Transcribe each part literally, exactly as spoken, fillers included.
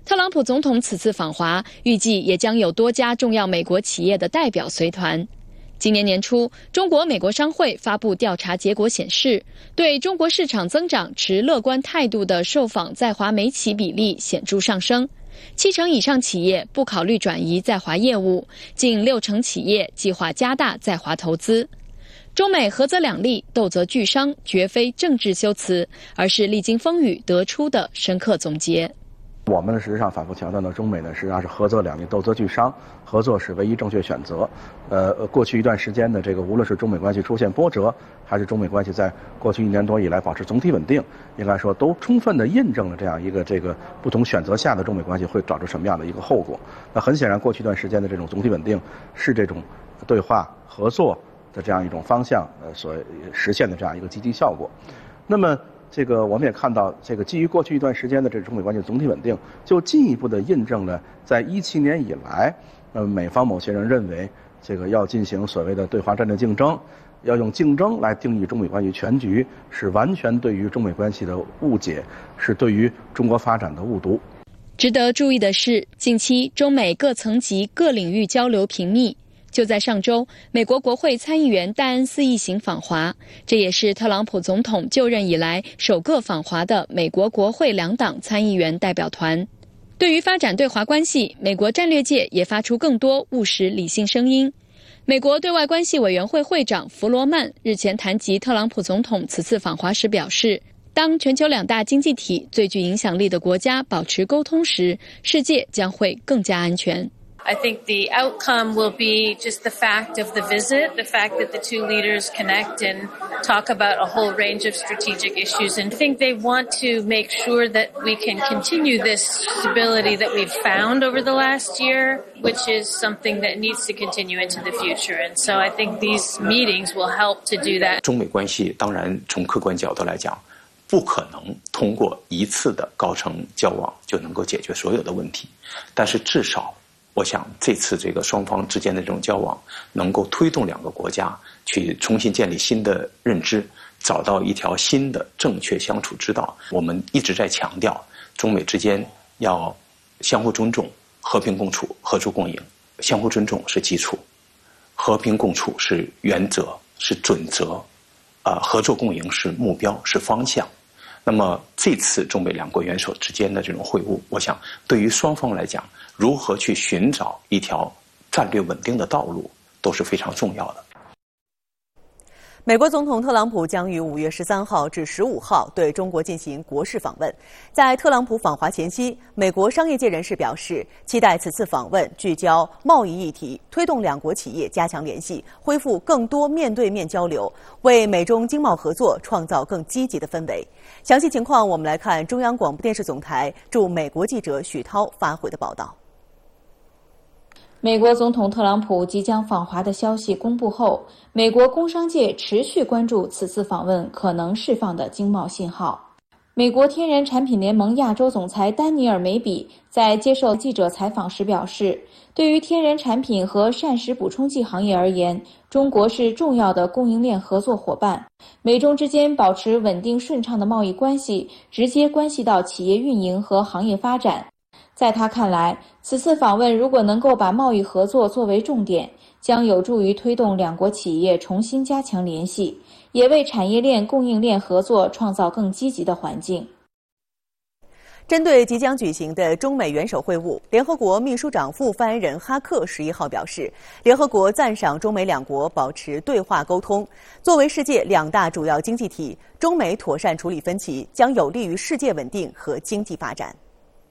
特朗普总统此次访华，预计也将有多家重要美国企业的代表随团。今年年初，中国美国商会发布调查结果显示，对中国市场增长持乐观态度的受访在华美企比例显著上升，七成以上企业不考虑转移在华业务，近六成企业计划加大在华投资。中美合则两利，斗则俱伤，绝非政治修辞，而是历经风雨得出的深刻总结。 我们实际上反复强调呢，中美呢实际上是合则两利，斗则俱伤，合作是唯一正确选择。呃，过去一段时间的这个，无论是中美关系出现波折，还是中美关系在过去一年多以来保持总体稳定，应该说都充分的印证了这样一个这个不同选择下的中美关系会导致什么样的一个后果。那很显然，过去一段时间的这种总体稳定是这种对话合作的这样一种方向呃所实现的这样一个积极效果。那么这个我们也看到，这个基于过去一段时间的这中美关系总体稳定，就进一步的印证了，在一七年以来，呃，美方某些人认为，这个要进行所谓的对华战略竞争，要用竞争来定义中美关系全局，是完全对于中美关系的误解，是对于中国发展的误读。 值得注意的是，近期中美各层级、各领域交流频密。就在上周，美国国会参议员戴恩斯一行访华，这也是特朗普总统就任以来首个访华的美国国会两党参议员代表团。对于发展对华关系，美国战略界也发出更多务实理性声音。美国对外关系委员会会长弗罗曼日前谈及特朗普总统此次访华时表示，当全球两大经济体最具影响力的国家保持沟通时，世界将会更加安全。 I think the outcome will be just the fact of the visit, the fact that the two leaders connect and talk about a whole range of strategic issues. And I think they want to make sure that we can continue this stability that we've found over the last year, which is something that needs to continue into the future. And so I think these meetings will help to do that. 中美关系当然从客观角度来讲，不可能通过一次的高层交往就能够解决所有的问题，但是至少我想这次这个双方之间的这种交往能够推动两个国家去重新建立新的认知，找到一条新的正确相处之道。我们一直在强调中美之间要相互尊重，和平共处，合作共赢。相互尊重是基础，和平共处是原则，是准则，呃，合作共赢是目标，是方向。那么这次中美两国元首之间的这种会晤，我想对于双方来讲，如何去寻找一条战略稳定的道路都是非常重要的。 美国总统特朗普将于五月十三号至十五号对中国进行国事访问。在特朗普访华前夕，美国商业界人士表示，期待此次访问聚焦贸易议题，推动两国企业加强联系，恢复更多面对面交流，为美中经贸合作创造更积极的氛围。详细情况，我们来看中央广播电视总台驻美国记者许涛发回的报道。 美国总统特朗普即将访华的消息公布后，美国工商界持续关注此次访问可能释放的经贸信号。美国天然产品联盟亚洲总裁丹尼尔·梅比在接受记者采访时表示，对于天然产品和膳食补充剂行业而言，中国是重要的供应链合作伙伴。美中之间保持稳定顺畅的贸易关系，直接关系到企业运营和行业发展。在他看来，此次访问如果能够把贸易合作作为重点，将有助于推动两国企业重新加强联系，也为产业链供应链合作创造更积极的环境。 针对即将举行的中美元首会晤，联合国秘书长副发言人哈克十一号表示，联合国赞赏中美两国保持对话沟通。作为世界两大主要经济体，中美妥善处理分歧，将有利于世界稳定和经济发展。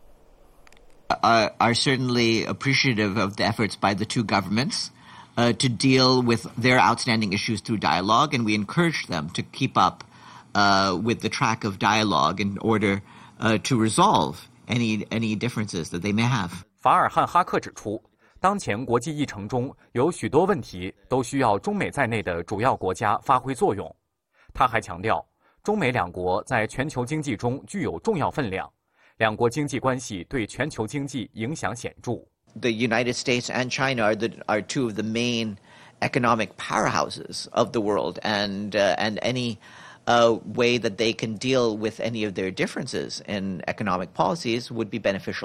Are, are certainly appreciative of the efforts by the two governments uh, to deal with their outstanding issues through dialogue, and we encourage them to keep up uh, with the track of dialogue in order uh, to resolve any, any differences that they may have. 法尔汉哈克指出，当前国际议程中有许多问题都需要中美在内的主要国家发挥作用。他还强调，中美两国在全球经济中具有重要分量。两国经济关系对全球经济影响显著。 The United States and China are the are two of the main economic powerhouses of the world, and uh, and any uh, way that they can deal with any of their differences in economic policies would be beneficial.